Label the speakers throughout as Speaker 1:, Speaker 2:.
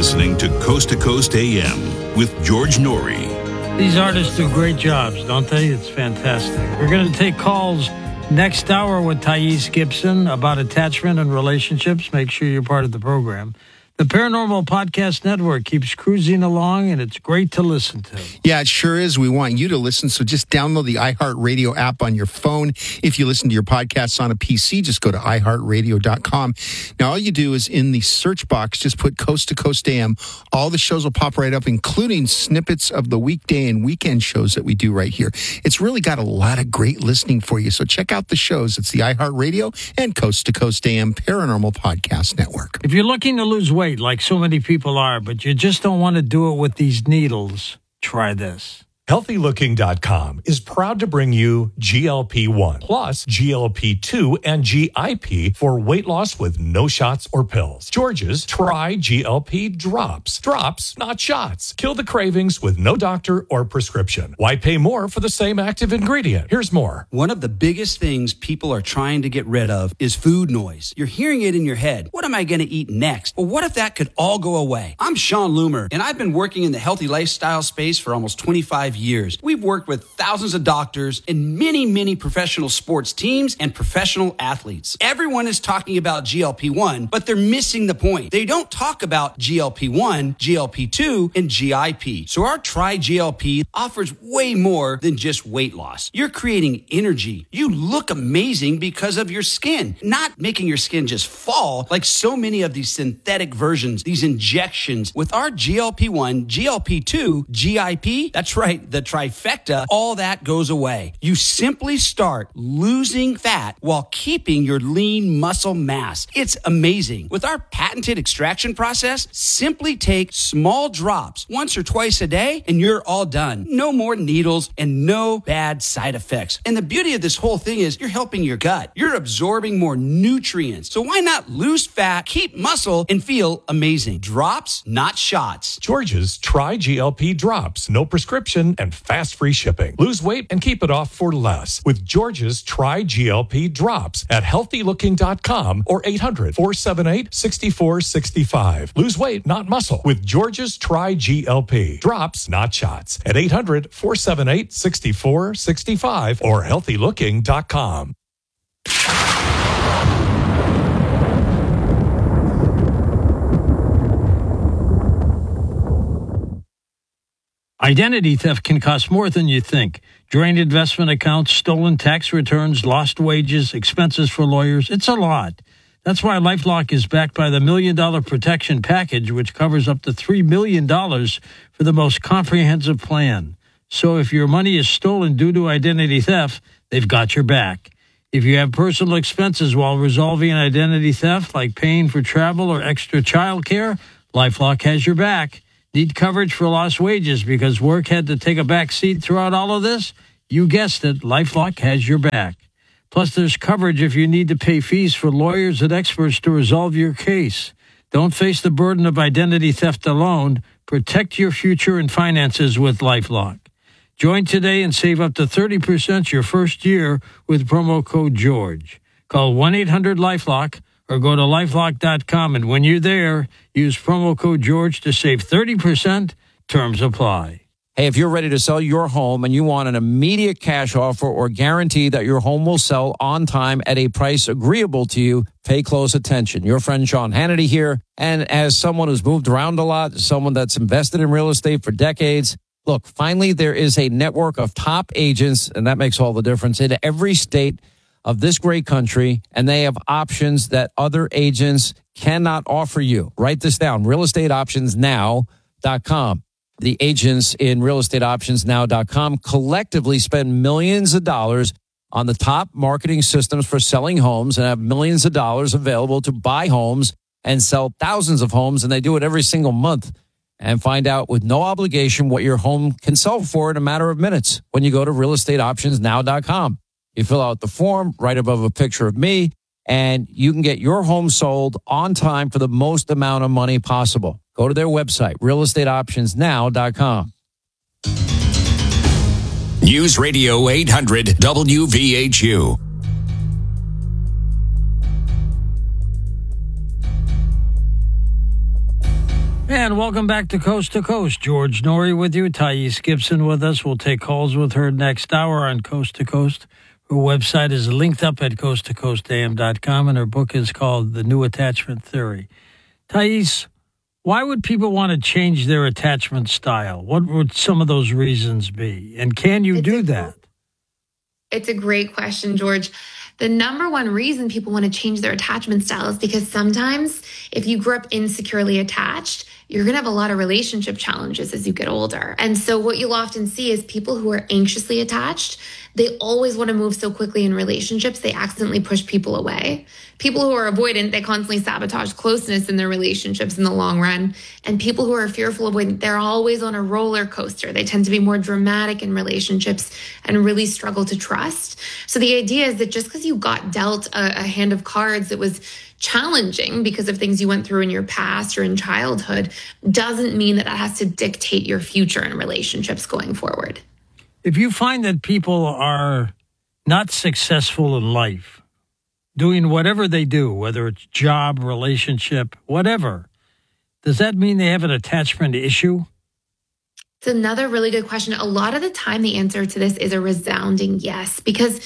Speaker 1: listening to Coast AM with George Norrie.
Speaker 2: These artists do great jobs, don't they? It's fantastic. We're going to take calls next hour with Thais Gibson about attachment and relationships. Make sure you're part of the program. The Paranormal Podcast Network keeps cruising along, and it's great to listen to.
Speaker 3: Yeah, it sure is. We want you to listen, so just download the iHeartRadio app on your phone. If you listen to your podcasts on a PC, just go to iHeartRadio.com. Now, all you do is in the search box, just put Coast to Coast AM. All the shows will pop right up, including snippets of the weekday and weekend shows that we do right here. It's really got a lot of great listening for you, so check out the shows. It's the iHeartRadio and Coast to Coast AM Paranormal Podcast Network.
Speaker 2: If you're looking to lose weight, like so many people are, but you just don't want to do it with these needles, try this.
Speaker 4: HealthyLooking.com is proud to bring you GLP-1 plus GLP-2 and GIP for weight loss with no shots or pills. George's Try GLP Drops. Drops, not shots. Kill the cravings with no doctor or prescription. Why pay more for the same active ingredient? Here's more.
Speaker 5: One of the biggest things people are trying to get rid of is food noise. You're hearing it in your head. What am I going to eat next? Well, what if that could all go away? I'm Sean Loomer, and I've been working in the healthy lifestyle space for almost 25 years. We've worked with thousands of doctors and many professional sports teams and professional athletes. Everyone is talking about GLP-1, but they're missing the point. They don't talk about GLP-1, GLP-2, and GIP. So our Try GLP offers way more than just weight loss. You're creating energy. You look amazing because of your skin, not making your skin just fall like so many of these synthetic versions, these injections. With our GLP-1, GLP-2, GIP, that's right, the trifecta, all that goes away. You simply start losing fat while keeping your lean muscle mass. It's amazing. With our patented extraction process, simply take small drops once or twice a day and you're all done. No more needles and no bad side effects. And the beauty of this whole thing is you're helping your gut. You're absorbing more nutrients. So why not lose fat, keep muscle, and feel amazing? Drops, not shots.
Speaker 4: George's Try GLP Drops. No prescription and fast free shipping. Lose weight and keep it off for less with George's Try GLP Drops at healthylooking.com or 800-478-6465. Lose weight, not muscle with George's Try GLP Drops, not shots at 800-478-6465 or healthylooking.com.
Speaker 2: Identity theft can cost more than you think. Drained investment accounts, stolen tax returns, lost wages, expenses for lawyers. It's a lot. That's why LifeLock is backed by the $1 Million Protection Package, which covers up to $3 million for the most comprehensive plan. So if your money is stolen due to identity theft, they've got your back. If you have personal expenses while resolving an identity theft, like paying for travel or extra child care, LifeLock has your back. Need coverage for lost wages because work had to take a back seat throughout all of this? You guessed it, LifeLock has your back. Plus, there's coverage if you need to pay fees for lawyers and experts to resolve your case. Don't face the burden of identity theft alone. Protect your future and finances with LifeLock. Join today and save up to 30% your first year with promo code GEORGE. Call 1-800-LifeLock or go to lifelock.com, and when you're there, use promo code GEORGE to save 30%. Terms apply.
Speaker 6: Hey, if you're ready to sell your home and you want an immediate cash offer or guarantee that your home will sell on time at a price agreeable to you, pay close attention. Your friend Sean Hannity here, and as someone who's moved around a lot, someone that's invested in real estate for decades, look, finally there is a network of top agents, and that makes all the difference, in every state of this great country, and they have options that other agents cannot offer you. Write this down, realestateoptionsnow.com. The agents in realestateoptionsnow.com collectively spend millions of dollars on the top marketing systems for selling homes and have millions of dollars available to buy homes and sell thousands of homes, and they do it every single month. And find out with no obligation what your home can sell for in a matter of minutes when you go to realestateoptionsnow.com. You fill out the form right above a picture of me, and you can get your home sold on time for the most amount of money possible. Go to their website, realestateoptionsnow.com.
Speaker 7: News Radio 800 WVHU.
Speaker 2: And welcome back to Coast. George Norrie with you. Thais Gibson with us. We'll take calls with her next hour on Coast to Coast. Her website is linked up at coasttocoastam.com, and her book is called The New Attachment Theory. Thais, why would people want to change their attachment style? What would some of those reasons be? And can you do that?
Speaker 8: It's a great question, George. The number one reason people want to change their attachment style is because sometimes if you grew up insecurely attached, you're going to have a lot of relationship challenges as you get older. And so what you'll often see is people who are anxiously attached, they always want to move so quickly in relationships, they accidentally push people away. People who are avoidant, they constantly sabotage closeness in their relationships in the long run. And people who are fearful avoidant, they're always on a roller coaster. They tend to be more dramatic in relationships and really struggle to trust. So the idea is that just because you got dealt a hand of cards that was challenging because of things you went through in your past or in childhood doesn't mean that has to dictate your future in relationships going forward.
Speaker 2: If you find that people are not successful in life, doing whatever they do, whether it's job, relationship, whatever, does that mean they have an attachment issue?
Speaker 8: It's another really good question. A lot of the time, the answer to this is a resounding yes, because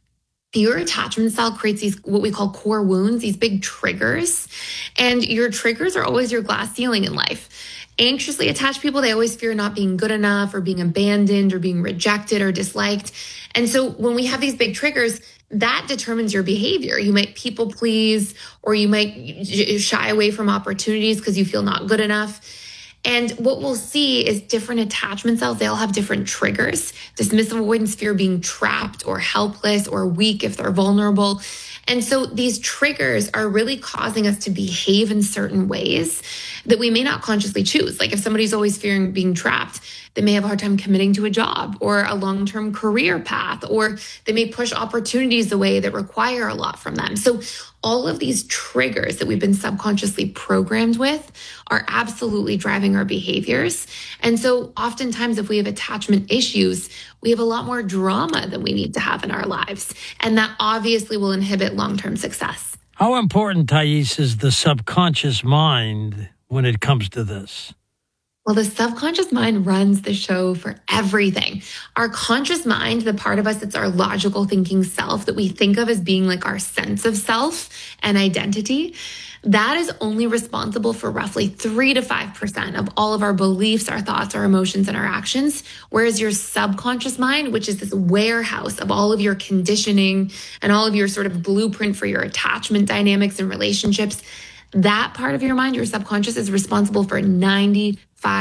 Speaker 8: your attachment style creates these, what we call core wounds, these big triggers. And your triggers are always your glass ceiling in life. Anxiously attached people, they always fear not being good enough or being abandoned or being rejected or disliked. And so when we have these big triggers, that determines your behavior. You might people please, or you might shy away from opportunities because you feel not good enough. And what we'll see is different attachment styles, they all have different triggers. Dismissive avoidance, fear being trapped or helpless or weak if they're vulnerable. And so these triggers are really causing us to behave in certain ways that we may not consciously choose. Like if somebody's always fearing being trapped, they may have a hard time committing to a job or a long-term career path, or they may push opportunities away that require a lot from them. So all of these triggers that we've been subconsciously programmed with are absolutely driving our behaviors. And so oftentimes if we have attachment issues, we have a lot more drama than we need to have in our lives. And that obviously will inhibit long-term success.
Speaker 2: How important, Thais, is the subconscious mind when it comes to this?
Speaker 8: Well, the subconscious mind runs the show for everything. Our conscious mind, the part of us that's our logical thinking self that we think of as being like our sense of self and identity, that is only responsible for roughly 3 to 5% of all of our beliefs, our thoughts, our emotions, and our actions. Whereas your subconscious mind, which is this warehouse of all of your conditioning and all of your sort of blueprint for your attachment dynamics and relationships, that part of your mind, your subconscious, is responsible for 95%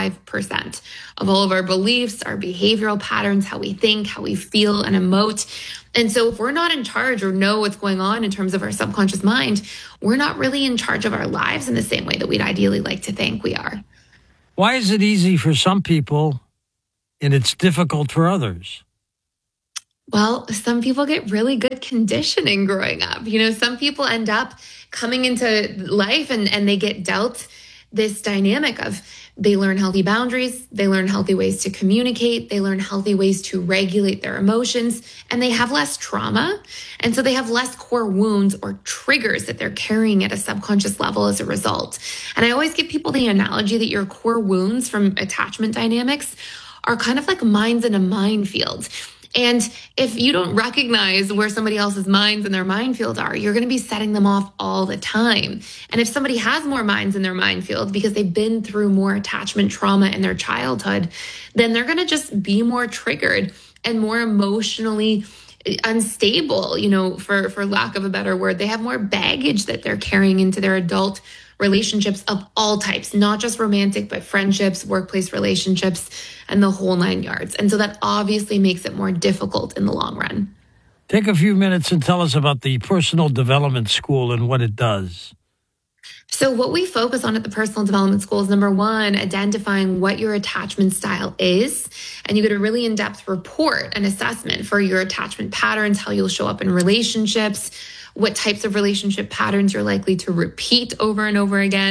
Speaker 8: of all of our beliefs, our behavioral patterns, how we think, how we feel and emote. And so if we're not in charge or know what's going on in terms of our subconscious mind, we're not really in charge of our lives in the same way that we'd ideally like to think we are.
Speaker 2: Why is it easy for some people and it's difficult for others?
Speaker 8: Well, some people get really good conditioning growing up. You know, some people end up coming into life and they get dealt this dynamic of they learn healthy boundaries, they learn healthy ways to communicate, they learn healthy ways to regulate their emotions, and they have less trauma. And so they have less core wounds or triggers that they're carrying at a subconscious level as a result. And I always give people the analogy that your core wounds from attachment dynamics are kind of like mines in a minefield. And if you don't recognize where somebody else's mines and their minefield are, you're going to be setting them off all the time. And if somebody has more mines in their minefield because they've been through more attachment trauma in their childhood, then they're going to just be more triggered and more emotionally unstable, you know, for lack of a better word. They have more baggage that they're carrying into their adult relationships of all types, not just romantic, but friendships, workplace relationships, and the whole 9 yards. And so that obviously makes it more difficult in the long run.
Speaker 2: Take a few minutes and tell us about the Personal Development School and what it does.
Speaker 8: So what we focus on at the Personal Development School is, number one, identifying what your attachment style is. And you get a really in-depth report and assessment for your attachment patterns, how you'll show up in relationships, what types of relationship patterns you're likely to repeat over and over again.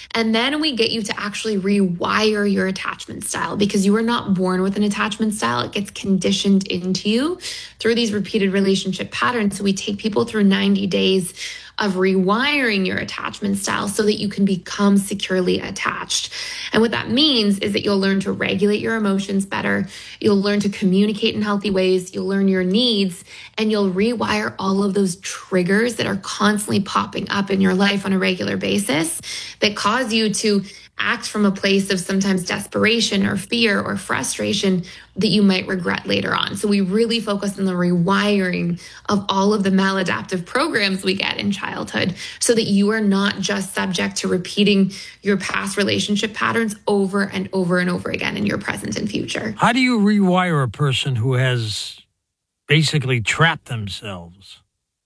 Speaker 8: And then we get you to actually rewire your attachment style, because you are not born with an attachment style. It gets conditioned into you through these repeated relationship patterns. So we take people through 90 days of rewiring your attachment style so that you can become securely attached. And what that means is that you'll learn to regulate your emotions better. You'll learn to communicate in healthy ways. You'll learn your needs, and you'll rewire all of those triggers that are constantly popping up in your life on a regular basis that cause you to act from a place of sometimes desperation or fear or frustration that you might regret later on. So we really focus on the rewiring of all of the maladaptive programs we get in childhood so that you are not just subject to repeating your past relationship patterns over and over and over again in your present and future.
Speaker 2: How do you rewire a person who has basically trapped themselves?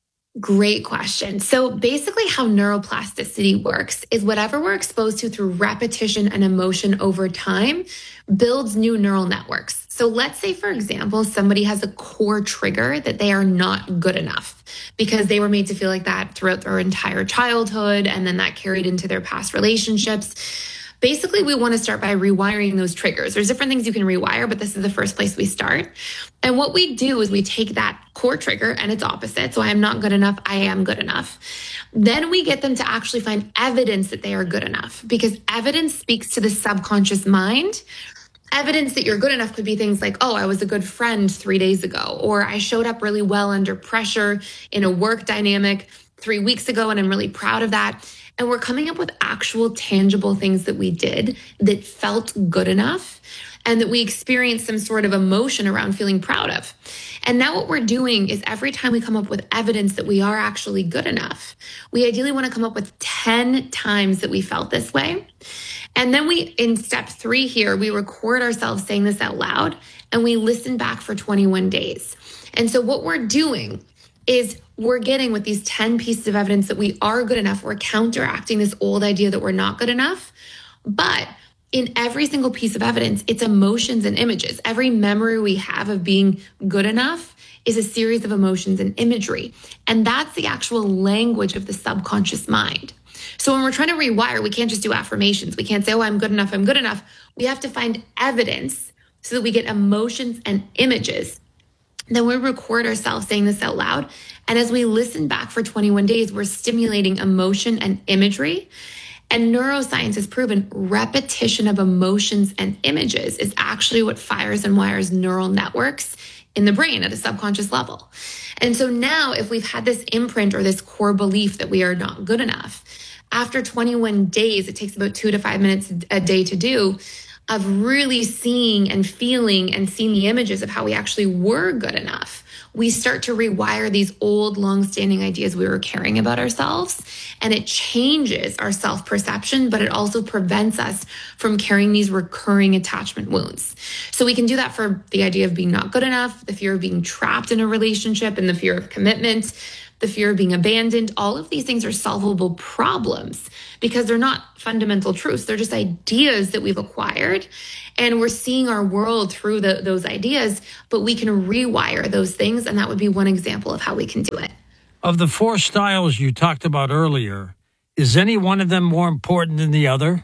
Speaker 8: Great question. So basically how neuroplasticity works is whatever we're exposed to through repetition and emotion over time builds new neural networks. So let's say, for example, somebody has a core trigger that they are not good enough because they were made to feel like that throughout their entire childhood, and then that carried into their past relationships. Basically, we want to start by rewiring those triggers. There's different things you can rewire, but this is the first place we start. And what we do is we take that core trigger and its opposite. So I am not good enough, I am good enough. Then we get them to actually find evidence that they are good enough, because evidence speaks to the subconscious mind. Evidence that you're good enough could be things like, oh, I was a good friend 3 days ago, or I showed up really well under pressure in a work dynamic 3 weeks ago, and I'm really proud of that. And we're coming up with actual tangible things that we did that felt good enough and that we experienced some sort of emotion around feeling proud of. And now what we're doing is every time we come up with evidence that we are actually good enough, we ideally want to come up with 10 times that we felt this way. And then in step 3 here, we record ourselves saying this out loud and we listen back for 21 days. And so what we're doing is we're getting with these 10 pieces of evidence that we are good enough. We're counteracting this old idea that we're not good enough. But in every single piece of evidence, it's emotions and images. Every memory we have of being good enough is a series of emotions and imagery. And that's the actual language of the subconscious mind. So when we're trying to rewire, we can't just do affirmations. We can't say, oh, I'm good enough, I'm good enough. We have to find evidence so that we get emotions and images. Then we record ourselves saying this out loud. And as we listen back for 21 days, we're stimulating emotion and imagery. And neuroscience has proven repetition of emotions and images is actually what fires and wires neural networks in the brain at a subconscious level. And so now if we've had this imprint or this core belief that we are not good enough, after 21 days, it takes about 2 to 5 minutes a day to do, of really seeing and feeling and seeing the images of how we actually were good enough, we start to rewire these old, long-standing ideas we were carrying about ourselves. And it changes our self-perception, but it also prevents us from carrying these recurring attachment wounds. So we can do that for the idea of being not good enough, the fear of being trapped in a relationship, and the fear of commitment, the fear of being abandoned. All of these things are solvable problems because they're not fundamental truths. They're just ideas that we've acquired, and we're seeing our world through those ideas, but we can rewire those things, and that would be one example of how we can do it.
Speaker 2: Of the 4 styles you talked about earlier, is any one of them more important than the other?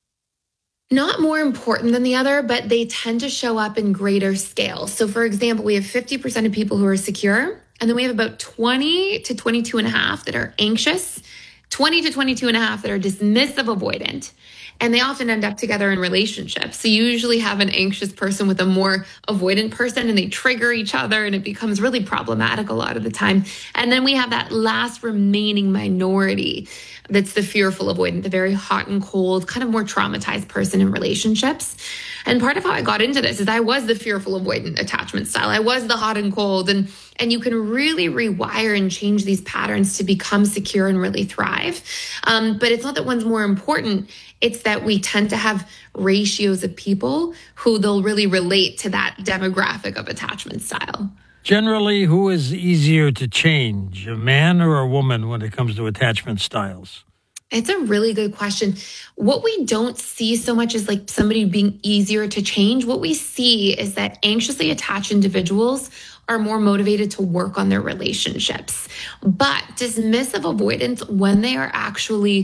Speaker 8: Not more important than the other, but they tend to show up in greater scale. So for example, we have 50% of people who are secure, and then we have about 20 to 22.5 that are anxious, 20 to 22.5 that are dismissive avoidant, and they often end up together in relationships. So you usually have an anxious person with a more avoidant person, and they trigger each other, and it becomes really problematic a lot of the time. And then we have that last remaining minority that's the fearful avoidant, the very hot and cold, kind of more traumatized person in relationships. And part of how I got into this is I was the fearful avoidant attachment style. I was the hot and cold, and you can really rewire and change these patterns to become secure and really thrive. But it's not that one's more important. It's that we tend to have ratios of people who they'll really relate to that demographic of attachment style.
Speaker 2: Generally, who is easier to change, a man or a woman, when it comes to attachment styles?
Speaker 8: It's a really good question. What we don't see so much is like somebody being easier to change. What we see is that anxiously attached individuals are more motivated to work on their relationships. But dismissive avoidance, when they are actually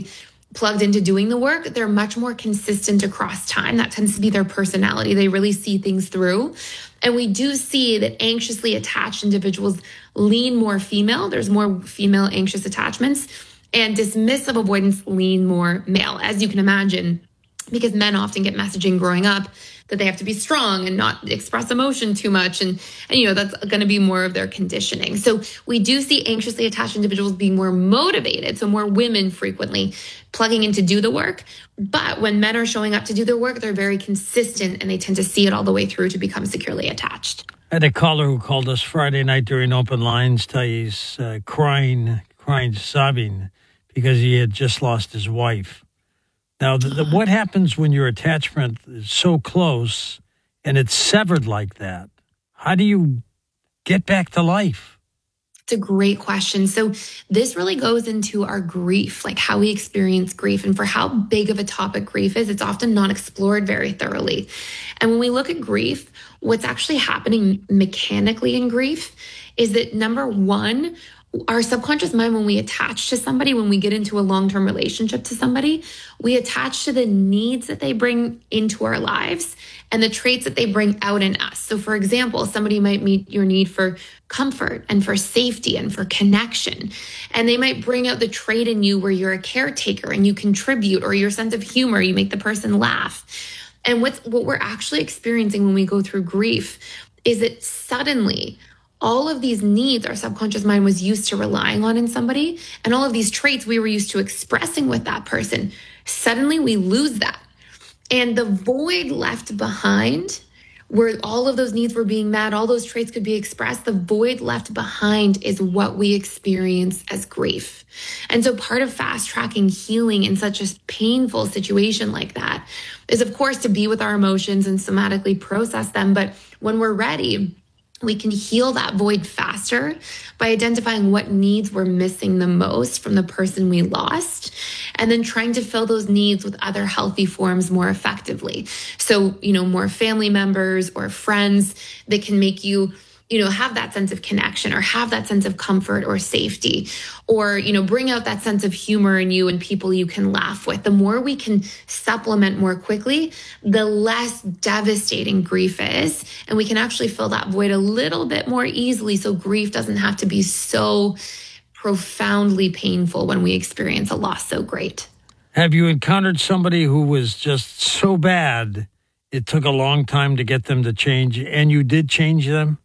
Speaker 8: plugged into doing the work, they're much more consistent across time. That tends to be their personality. They really see things through. And we do see that anxiously attached individuals lean more female. There's more female anxious attachments, and dismissive avoidance lean more male, as you can imagine, because men often get messaging growing up that they have to be strong and not express emotion too much. And that's going to be more of their conditioning. So we do see anxiously attached individuals being more motivated. So more women frequently plugging in to do the work. But when men are showing up to do their work, they're very consistent and they tend to see it all the way through to become securely attached.
Speaker 2: I had a caller who called us Friday night during open lines. He's crying, sobbing because he had just lost his wife. Now, what happens when your attachment is so close and it's severed like that? How do you get back to life?
Speaker 8: It's a great question. So this really goes into our grief, like how we experience grief. And for how big of a topic grief is, it's often not explored very thoroughly. And when we look at grief, what's actually happening mechanically in grief is that, number one, our subconscious mind, when we attach to somebody, when we get into a long-term relationship to somebody, we attach to the needs that they bring into our lives and the traits that they bring out in us. So for example, somebody might meet your need for comfort and for safety and for connection. And they might bring out the trait in you where you're a caretaker and you contribute, or your sense of humor, you make the person laugh. And what we're actually experiencing when we go through grief is that suddenly all of these needs our subconscious mind was used to relying on in somebody, and all of these traits we were used to expressing with that person, suddenly we lose that. And the void left behind, where all of those needs were being met, all those traits could be expressed, the void left behind is what we experience as grief. And so part of fast tracking healing in such a painful situation like that is, of course, to be with our emotions and somatically process them. But when we're ready, we can heal that void faster by identifying what needs we're missing the most from the person we lost, and then trying to fill those needs with other healthy forms more effectively. So, more family members or friends that can make you, have that sense of connection or have that sense of comfort or safety, or, bring out that sense of humor in you and people you can laugh with. The more we can supplement more quickly, the less devastating grief is. And we can actually fill that void a little bit more easily, so grief doesn't have to be so profoundly painful when we experience a loss so great.
Speaker 2: Have you encountered somebody who was just so bad, it took a long time to get them to change, and you did change them?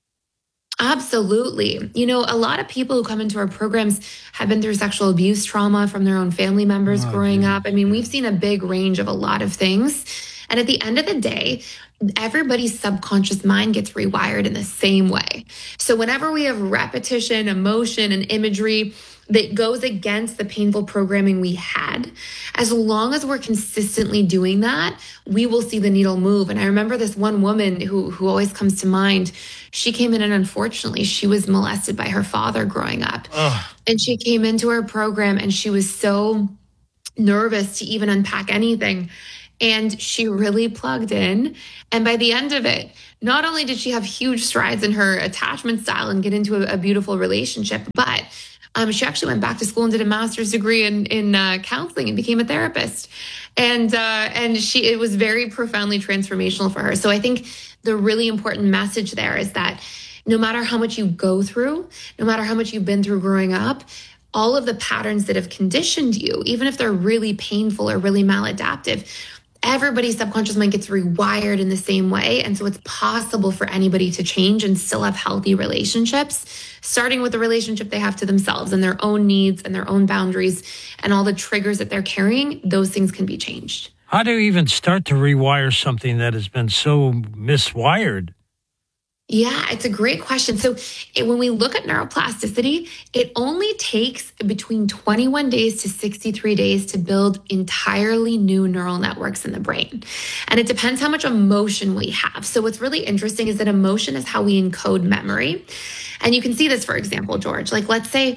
Speaker 8: Absolutely. A lot of people who come into our programs have been through sexual abuse trauma from their own family members growing up. I mean, we've seen a big range of a lot of things. And at the end of the day, everybody's subconscious mind gets rewired in the same way. So whenever we have repetition, emotion, and imagery that goes against the painful programming we had, as long as we're consistently doing that, we will see the needle move. And I remember this one woman who always comes to mind. She came in, and unfortunately, she was molested by her father growing up. And she came into our program, and she was so nervous to even unpack anything. And she really plugged in. And by the end of it, not only did she have huge strides in her attachment style and get into a beautiful relationship, but she actually went back to school and did a master's degree in counseling and became a therapist. And it was very profoundly transformational for her. So I think the really important message there is that no matter how much you go through, no matter how much you've been through growing up, all of the patterns that have conditioned you, even if they're really painful or really maladaptive, everybody's subconscious mind gets rewired in the same way. And so it's possible for anybody to change and still have healthy relationships, starting with the relationship they have to themselves and their own needs and their own boundaries and all the triggers that they're carrying. Those things can be changed.
Speaker 2: How do you even start to rewire something that has been so miswired?
Speaker 8: Yeah, it's a great question. So when we look at neuroplasticity, it only takes between 21 days to 63 days to build entirely new neural networks in the brain. And it depends how much emotion we have. So what's really interesting is that emotion is how we encode memory. And you can see this, for example, George, like let's say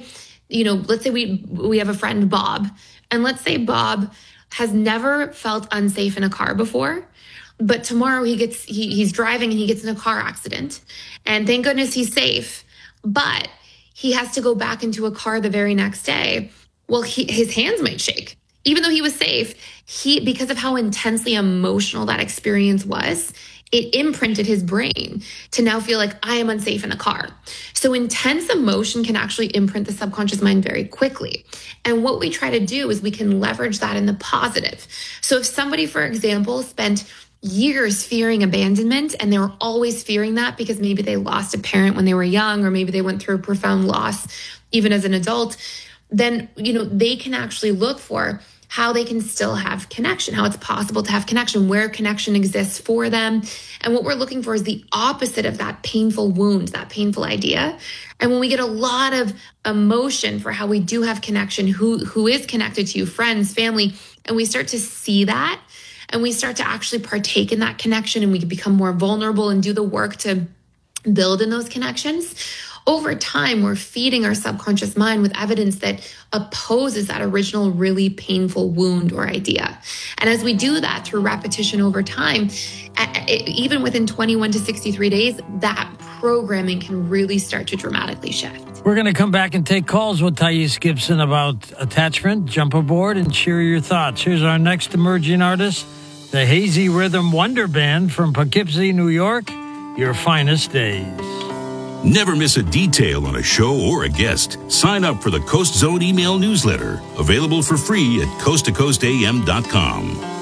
Speaker 8: we have a friend, Bob, and let's say Bob has never felt unsafe in a car before. But tomorrow he's driving and he gets in a car accident, and thank goodness he's safe, but he has to go back into a car the very next day. Well, his hands might shake. even though he was safe, because of how intensely emotional that experience was, it imprinted his brain to now feel like I am unsafe in the car. So intense emotion can actually imprint the subconscious mind very quickly. And what we try to do is we can leverage that in the positive. So if somebody, for example, spent years fearing abandonment, and they were always fearing that because maybe they lost a parent when they were young, or maybe they went through a profound loss even as an adult, then, they can actually look for how they can still have connection, how it's possible to have connection, where connection exists for them. And what we're looking for is the opposite of that painful wound, that painful idea. And when we get a lot of emotion for how we do have connection, who is connected to you, friends, family, and we start to see that, and we start to actually partake in that connection, and we can become more vulnerable and do the work to build in those connections, over time, we're feeding our subconscious mind with evidence that opposes that original really painful wound or idea. And as we do that through repetition over time, even within 21 to 63 days, that programming can really start to dramatically shift.
Speaker 2: We're going to come back and take calls with Thais Gibson about attachment. Jump aboard and share your thoughts. Here's our next emerging artist, the Hazy Rhythm Wonder Band from Poughkeepsie, New York. Your finest days.
Speaker 1: Never miss a detail on a show or a guest. Sign up for the Coast Zone email newsletter, available for free at coasttocoastam.com.